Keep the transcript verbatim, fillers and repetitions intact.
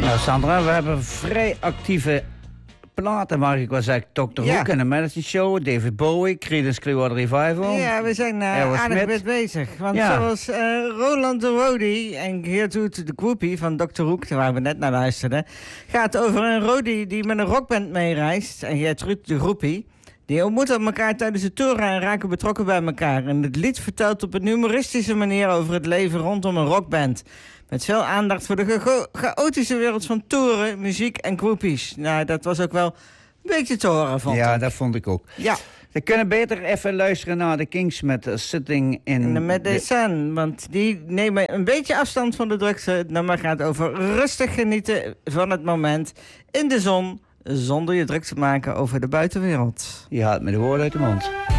Nou Sandra, we hebben vrij actieve platen, mag ik wel zeggen. dokter Ja. Hoek en de Madison Show, David Bowie, Creedence Clearwater Revival. Ja, we zijn uh, Aerosmith. aardig met bezig. Want Ja. zoals uh, Roland de Rody en Geertrude de Groepie van dokter Hoek, waar we net naar luisterden, gaat over een Rody die met een rockband meereist. En Geertrude de Groepie, die ontmoeten elkaar tijdens de tour en raken betrokken bij elkaar. En het lied vertelt op een humoristische manier over het leven rondom een rockband. Met veel aandacht voor de cha- chaotische wereld van toeren, muziek en groepies. Nou, dat was ook wel een beetje te horen, vond Ja, ik. dat vond ik ook. Ja, We kunnen beter even luisteren naar de Kings met uh, Sitting in... en met the- de Sun, want die nemen een beetje afstand van de drugs. Het nummer gaat over rustig genieten van het moment in de zon, zonder je druk te maken over de buitenwereld. Je haalt me de woorden uit de mond.